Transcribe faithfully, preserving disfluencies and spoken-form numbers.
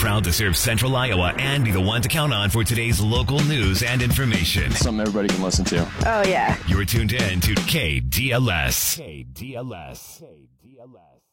Proud to serve Central Iowa and be the one to count on for today's local news and information. Something everybody can listen to. Oh, yeah. You're tuned in to K D L S. K D L S. K D L S.